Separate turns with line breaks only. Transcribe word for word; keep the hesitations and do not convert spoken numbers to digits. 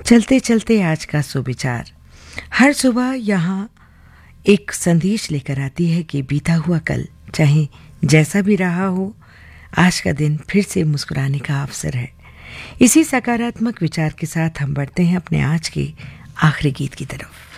चलते चलते आज का सुविचार। हर सुबह यहाँ एक संदेश लेकर आती है कि बीता हुआ कल चाहे जैसा भी रहा हो, आज का दिन फिर से मुस्कुराने का अवसर है। इसी सकारात्मक विचार के साथ हम बढ़ते हैं अपने आज के आखिरी गीत की तरफ।